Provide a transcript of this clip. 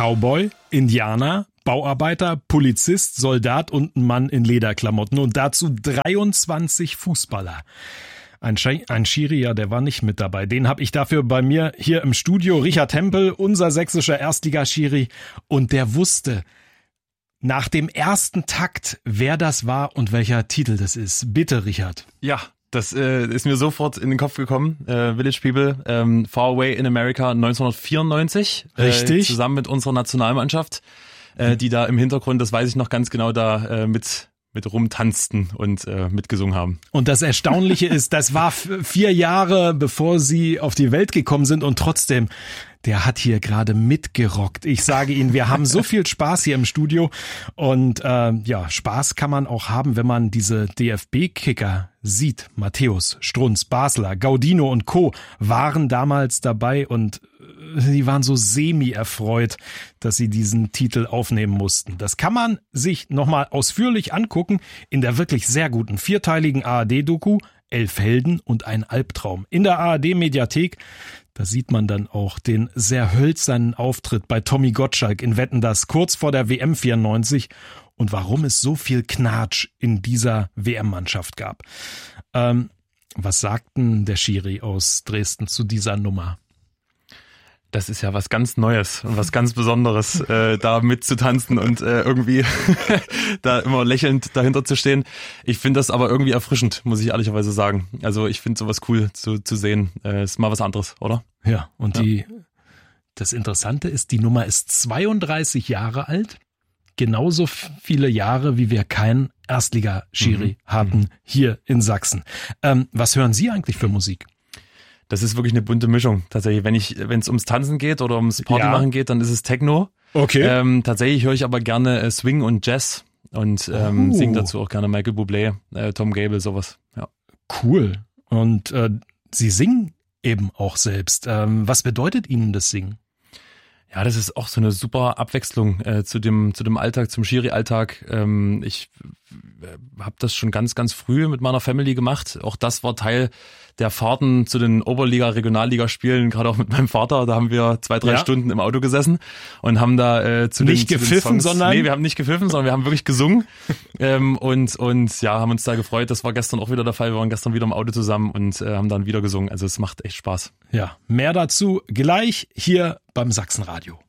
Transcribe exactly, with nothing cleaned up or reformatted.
Cowboy, Indianer, Bauarbeiter, Polizist, Soldat und ein Mann in Lederklamotten und dazu dreiundzwanzig Fußballer. Ein, Sch- ein Schiri, ja, der war nicht mit dabei. Den habe ich dafür bei mir hier im Studio. Richard Tempel, unser sächsischer Erstligaschiri. Und der wusste nach dem ersten Takt, wer das war und welcher Titel das ist. Bitte, Richard. Ja, das äh, ist mir sofort in den Kopf gekommen. Äh, Village People, ähm, Far Away in America neunzehnhundertvierundneunzig. Richtig. Äh, zusammen mit unserer Nationalmannschaft, äh, die da im Hintergrund, das weiß ich noch ganz genau, da äh, mit... mit rumtanzten und äh, mitgesungen haben. Und das Erstaunliche ist, das war f- vier Jahre, bevor sie auf die Welt gekommen sind und trotzdem, der hat hier gerade mitgerockt. Ich sage Ihnen, wir haben so viel Spaß hier im Studio und äh, ja, Spaß kann man auch haben, wenn man diese D F B-Kicker sieht. Matthäus, Strunz, Basler, Gaudino und Co. waren damals dabei und sie waren so semi-erfreut, dass sie diesen Titel aufnehmen mussten. Das kann man sich nochmal ausführlich angucken in der wirklich sehr guten vierteiligen A R D-Doku Elf Helden und ein Albtraum. In der A R D-Mediathek, da sieht man dann auch den sehr hölzernen Auftritt bei Tommy Gottschalk in Wetten, dass kurz vor der W M vierundneunzig und warum es so viel Knatsch in dieser W M-Mannschaft gab. Ähm, was sagten der Schiri aus Dresden zu dieser Nummer? Das ist ja was ganz Neues und was ganz Besonderes, äh, da mitzutanzen und äh, irgendwie da immer lächelnd dahinter zu stehen. Ich finde das aber irgendwie erfrischend, muss ich ehrlicherweise sagen. Also ich finde sowas cool zu, zu sehen. Äh, ist mal was anderes, oder? Ja, und ja. die das Interessante ist, die Nummer ist zweiunddreißig Jahre alt. Genauso viele Jahre, wie wir keinen Erstliga-Schiri mhm. hatten hier in Sachsen. Ähm, was hören Sie eigentlich für Musik? Das ist wirklich eine bunte Mischung. Tatsächlich, wenn ich, wenn es ums Tanzen geht oder ums Party machen geht, dann ist es Techno. Okay. Ähm, tatsächlich höre ich aber gerne äh, Swing und Jazz und ähm, oh. singe dazu auch gerne Michael Bublé, äh, Tom Gable, sowas. Ja. Cool. Und äh, Sie singen eben auch selbst. Ähm, was bedeutet Ihnen das Singen? Ja, das ist auch so eine super Abwechslung äh, zu dem zu dem Alltag, zum Schiri-Alltag. Ähm, ich äh, habe das schon ganz, ganz früh mit meiner Family gemacht. Auch das war Teil der Fahrten zu den Oberliga-, Regionalligaspielen, gerade auch mit meinem Vater. Da haben wir zwei, drei ja. Stunden im Auto gesessen und haben da äh, zu nicht den, gepfiffen, zu den Songs, sondern nee, wir haben nicht gepfiffen, sondern wir haben wirklich gesungen ähm, und und ja, haben uns da gefreut. Das war gestern auch wieder der Fall. Wir waren gestern wieder im Auto zusammen und äh, haben dann wieder gesungen. Also es macht echt Spaß. Ja, mehr dazu gleich hier beim Sachsenradio.